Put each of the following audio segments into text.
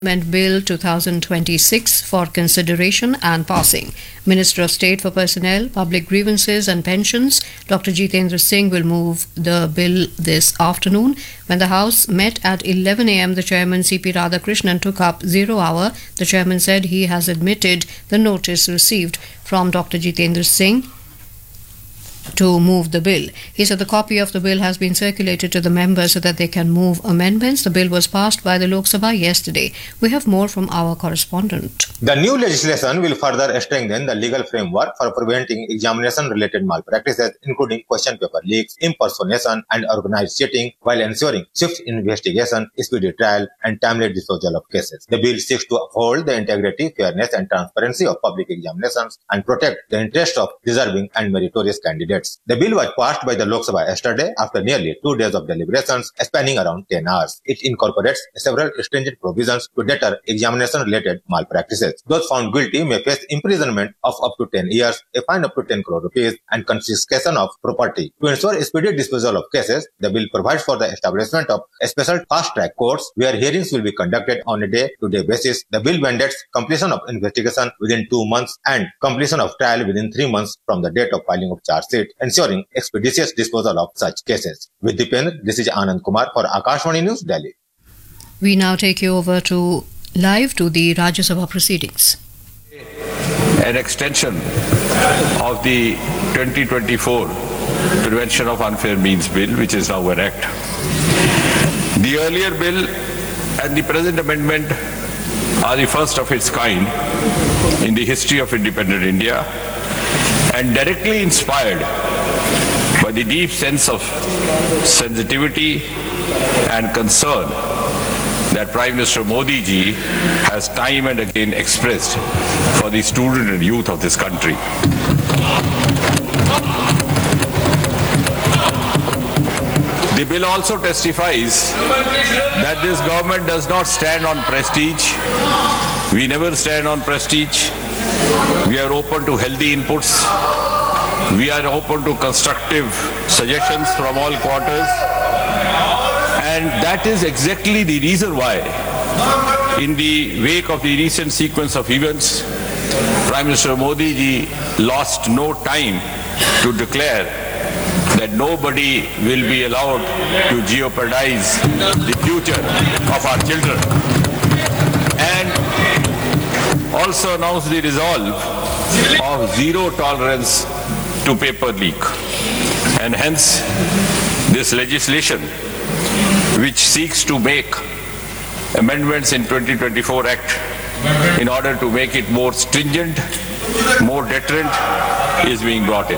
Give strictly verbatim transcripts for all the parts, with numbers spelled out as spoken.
Amendment Bill twenty twenty-six for consideration and passing. Minister of State for Personnel, Public Grievances and Pensions, Doctor Jitendra Singh will move the bill this afternoon. When the House met at eleven a m, the Chairman C P Radhakrishnan took up zero hour. The Chairman said he has admitted the notice received from Doctor Jitendra Singh to move the bill. He said the copy of the bill has been circulated to the members so that they can move amendments. The bill was passed by the Lok Sabha yesterday. We have more from our correspondent. The new legislation will further strengthen the legal framework for preventing examination-related malpractices, including question paper leaks, impersonation, and organized cheating, while ensuring swift investigation, speedy trial, and timely disposal of cases. The bill seeks to uphold the integrity, fairness, and transparency of public examinations and protect the interests of deserving and meritorious candidates. The bill was passed by the Lok Sabha yesterday after nearly two days of deliberations spanning around ten hours. It incorporates several stringent provisions to deter examination-related malpractices. Those found guilty may face imprisonment of up to ten years, a fine up to ten crore rupees, and confiscation of property. To ensure speedy disposal of cases, the bill provides for the establishment of special fast-track courts where hearings will be conducted on a day-to-day basis. The bill mandates completion of investigation within two months and completion of trial within three months from the date of filing of charge sheet, ensuring expeditious disposal of such cases. With Dipendra, this is Anand Kumar for Akashvani News, Delhi. We now take you over to live to the Rajya Sabha proceedings. An extension of the twenty twenty-four Prevention of Unfair Means Bill, which is now an act. The earlier bill and the present amendment are the first of its kind in the history of independent India, and directly inspired by the deep sense of sensitivity and concern that Prime Minister Modi ji has time and again expressed for the student and youth of this country. The bill also testifies that this government does not stand on prestige. We never stand on prestige. We are open to healthy inputs. We are open to constructive suggestions from all quarters. And that is exactly the reason why, in the wake of the recent sequence of events, Prime Minister Modi ji lost no time to declare that nobody will be allowed to jeopardize the future of our children, and also announced the resolve of zero tolerance to paper leak. And hence, this legislation, which seeks to make amendments in twenty twenty-four Act in order to make it more stringent, more deterrent, is being brought in.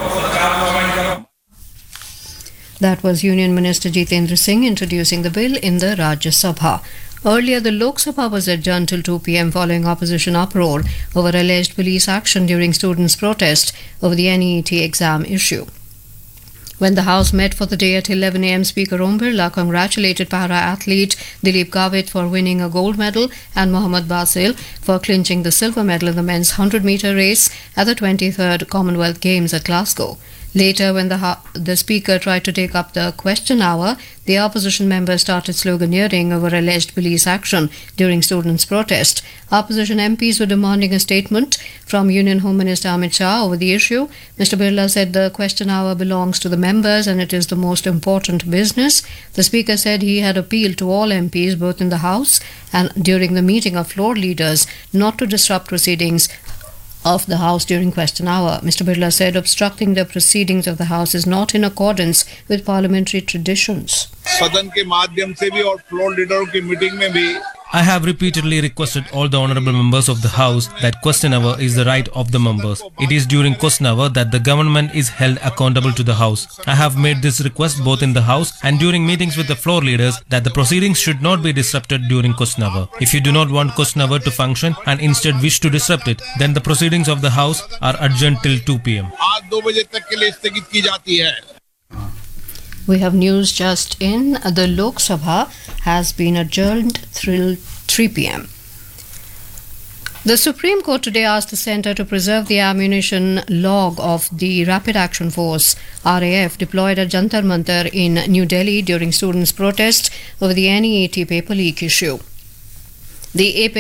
That was Union Minister Jitendra Singh introducing the bill in the Rajya Sabha. Earlier, the Lok Sabha was adjourned till two p m following opposition uproar over alleged police action during students' protest over the N E E T exam issue. When the House met for the day at eleven a m, Speaker Om Birla congratulated para-athlete Dilip Gavit for winning a gold medal and Mohammad Basil for clinching the silver medal in the men's one hundred metre race at the twenty-third Commonwealth Games at Glasgow. Later, when the, the Speaker tried to take up the question hour, the opposition members started sloganeering over alleged police action during students' protest. Opposition M Ps were demanding a statement from Union Home Minister Amit Shah over the issue. Mister Birla said the question hour belongs to the members and it is the most important business. The Speaker said he had appealed to all M Ps, both in the House and during the meeting of floor leaders, not to disrupt proceedings of the House during question hour. Mister Birla said obstructing the proceedings of the House is not in accordance with parliamentary traditions. सदन के माध्यम से भी और floor लीडरों की meeting में भी I have repeatedly requested all the honorable members of the House that question hour is the right of the members. It is during question hour that the government is held accountable to the House. I have made this request both in the House and during meetings with the floor leaders that the proceedings should not be disrupted during question hour. If you do not want question hour to function and instead wish to disrupt it, then the proceedings of the House are adjourned till two p m. आज दो बजे तक के लिए स्थगित की जाती है. We have news just in. The Lok Sabha has been adjourned till three p m. The Supreme Court today asked the Centre to preserve the ammunition log of the Rapid Action Force R A F deployed at Jantar Mantar in New Delhi during students' protest over the N E E T paper leak issue. The A P